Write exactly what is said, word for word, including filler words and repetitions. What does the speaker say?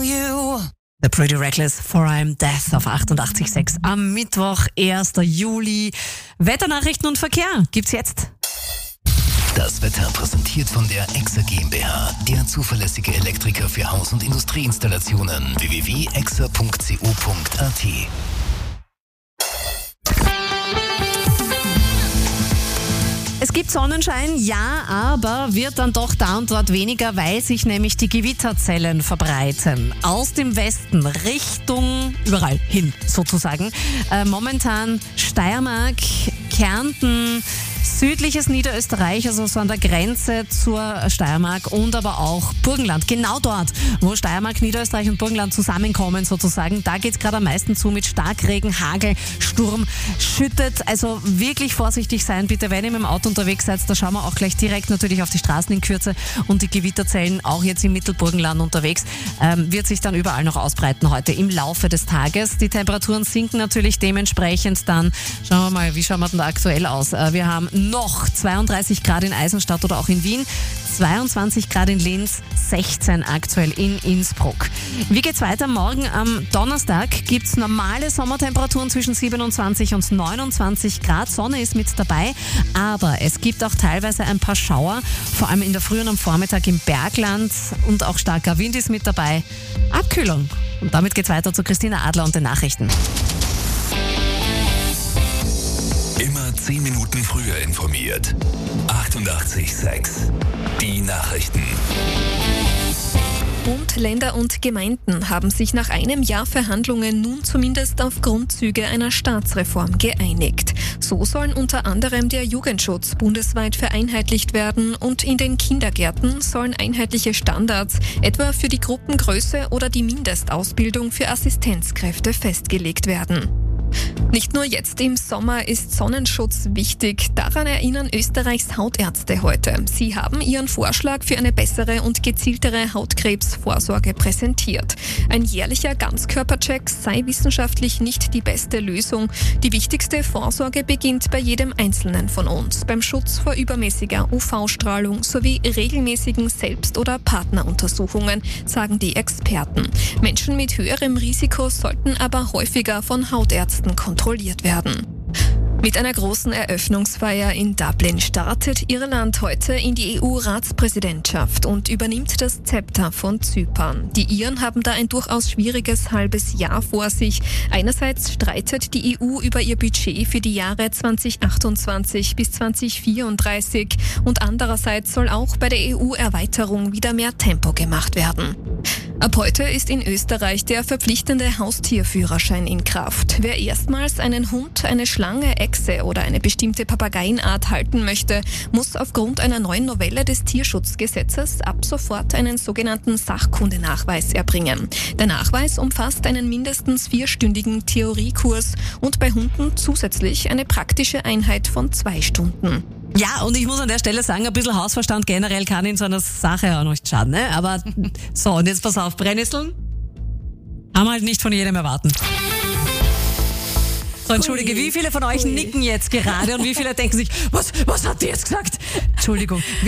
you. The Pretty Reckless for I'm Death auf achtundachtzig Komma sechs am Mittwoch, ersten Juli. Wetternachrichten und Verkehr gibt's jetzt. Das Wetter präsentiert von der Exa GmbH, der zuverlässige Elektriker für Haus- und Industrieinstallationen. w w w punkt exa punkt co punkt a t. Es gibt Sonnenschein, ja, aber wird dann doch da und dort weniger, weil sich nämlich die Gewitterzellen verbreiten. Aus dem Westen Richtung überall hin sozusagen. Äh, momentan Steiermark, Kärnten, südliches Niederösterreich, also so an der Grenze zur Steiermark und aber auch Burgenland. Genau dort, wo Steiermark, Niederösterreich und Burgenland zusammenkommen sozusagen, da geht es gerade am meisten zu mit Starkregen, Hagel, Sturm, schüttet. Also wirklich vorsichtig sein, bitte, wenn ihr mit dem Auto unterwegs seid. Da schauen wir auch gleich direkt natürlich auf die Straßen in Kürze und die Gewitterzellen auch jetzt im Mittelburgenland unterwegs. Ähm, wird sich dann überall noch ausbreiten heute im Laufe des Tages. Die Temperaturen sinken natürlich dementsprechend dann. Schauen wir mal, wie schauen wir denn da aktuell aus? Äh, wir haben noch zweiunddreißig Grad in Eisenstadt oder auch in Wien, zweiundzwanzig Grad in Linz, sechzehn aktuell in Innsbruck. Wie geht's weiter? Morgen am Donnerstag gibt's normale Sommertemperaturen zwischen siebenundzwanzig und neunundzwanzig Grad. Sonne ist mit dabei, aber es gibt auch teilweise ein paar Schauer, vor allem in der Früh und am Vormittag im Bergland und auch starker Wind ist mit dabei. Abkühlung. Und damit geht's weiter zu Christina Adler und den Nachrichten. Immer zehn Minuten früher informiert. achtundachtzig Komma sechs. Die Nachrichten. Bund, Länder und Gemeinden haben sich nach einem Jahr Verhandlungen nun zumindest auf Grundzüge einer Staatsreform geeinigt. So sollen unter anderem der Jugendschutz bundesweit vereinheitlicht werden und in den Kindergärten sollen einheitliche Standards, etwa für die Gruppengröße oder die Mindestausbildung für Assistenzkräfte festgelegt werden. Nicht nur jetzt im Sommer ist Sonnenschutz wichtig. Daran erinnern Österreichs Hautärzte heute. Sie haben ihren Vorschlag für eine bessere und gezieltere Hautkrebsvorsorge präsentiert. Ein jährlicher Ganzkörpercheck sei wissenschaftlich nicht die beste Lösung. Die wichtigste Vorsorge beginnt bei jedem Einzelnen von uns, beim Schutz vor übermäßiger U V-Strahlung sowie regelmäßigen Selbst- oder Partneruntersuchungen, sagen die Experten. Menschen mit höherem Risiko sollten aber häufiger von Hautärzten kontrolliert werden. Mit einer großen Eröffnungsfeier in Dublin startet Irland heute in die E U-Ratspräsidentschaft und übernimmt das Zepter von Zypern. Die Iren haben da ein durchaus schwieriges halbes Jahr vor sich. Einerseits streitet die E U über ihr Budget für die Jahre zweitausendachtundzwanzig bis zweitausendvierunddreißig und andererseits soll auch bei der E U-Erweiterung wieder mehr Tempo gemacht werden. Ab heute ist in Österreich der verpflichtende Haustierführerschein in Kraft. Wer erstmals einen Hund, eine Schlange, Echse oder eine bestimmte Papageienart halten möchte, muss aufgrund einer neuen Novelle des Tierschutzgesetzes ab sofort einen sogenannten Sachkundenachweis erbringen. Der Nachweis umfasst einen mindestens vierstündigen Theoriekurs und bei Hunden zusätzlich eine praktische Einheit von zwei Stunden. Ja, und ich muss an der Stelle sagen, ein bisschen Hausverstand generell kann in so einer Sache auch nicht schaden, ne? Aber so, und jetzt pass auf, Brennnesseln haben wir halt nicht von jedem erwarten. So, entschuldige, Ui. wie viele von euch Ui. nicken jetzt gerade und wie viele denken sich, was, was hat die jetzt gesagt? Entschuldigung.